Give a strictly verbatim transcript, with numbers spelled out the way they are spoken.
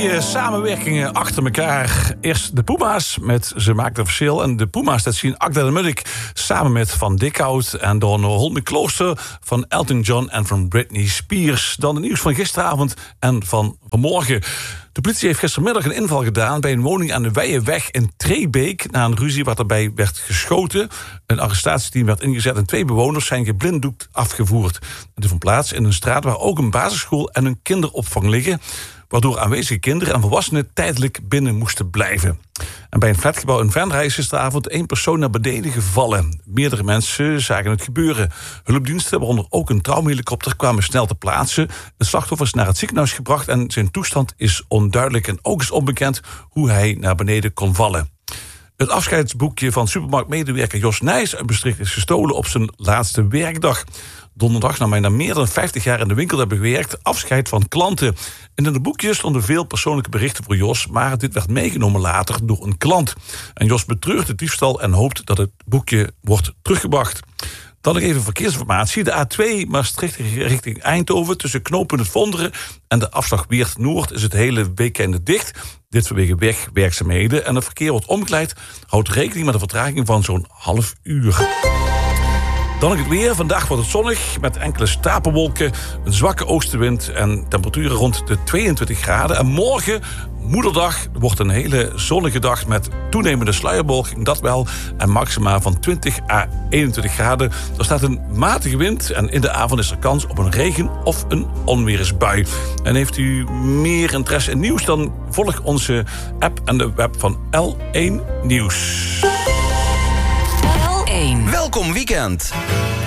Twee samenwerkingen achter elkaar. Eerst de Puma's met Ze Maakt een Verschil. En de Puma's, dat zien Agda de Munnik samen met Van Dikhout. En dan Hold Me Closer van Elton John en van Britney Spears. Dan het nieuws van gisteravond en van vanmorgen. De politie heeft gistermiddag een inval gedaan bij een woning aan de Weijenweg in Treebeek. Na een ruzie wat erbij werd geschoten. Een arrestatieteam werd ingezet en twee bewoners zijn geblinddoekt afgevoerd. Het vond plaats in een straat waar ook een basisschool en een kinderopvang liggen, waardoor aanwezige kinderen en volwassenen tijdelijk binnen moesten blijven. En bij een flatgebouw in Venray is gisteravond één persoon naar beneden gevallen. Meerdere mensen zagen het gebeuren. Hulpdiensten, waaronder ook een traumahelikopter, kwamen snel ter plaatse. Het slachtoffer is naar het ziekenhuis gebracht en zijn toestand is onduidelijk. En ook is onbekend hoe hij naar beneden kon vallen. Het afscheidsboekje van supermarktmedewerker Jos Nijs uit Maastricht is gestolen op zijn laatste werkdag. Donderdag nam hij na meer dan vijftig jaar in de winkel hebben gewerkt afscheid van klanten. En in het boekje stonden veel persoonlijke berichten voor Jos, maar dit werd meegenomen later door een klant. En Jos betreurt de diefstal en hoopt dat het boekje wordt teruggebracht. Dan nog even verkeersinformatie. De A twee Maastricht richting Eindhoven tussen knooppunt het Vonderen en de afslag Weert Noord is het hele weekend dicht. Dit vanwege wegwerkzaamheden en het verkeer wordt omgeleid. Houdt rekening met een vertraging van zo'n half uur. Dan nog het weer. Vandaag wordt het zonnig met enkele stapelwolken, een zwakke oostenwind en temperaturen rond de tweeëntwintig graden. En morgen, Moederdag, wordt een hele zonnige dag met toenemende sluierbewolking, dat wel. En maxima van twintig à eenentwintig graden. Er staat een matige wind en in de avond is er kans op een regen- of een onweersbui. En heeft u meer interesse in nieuws, dan volg onze app en de web van L één Nieuws. Welkom weekend.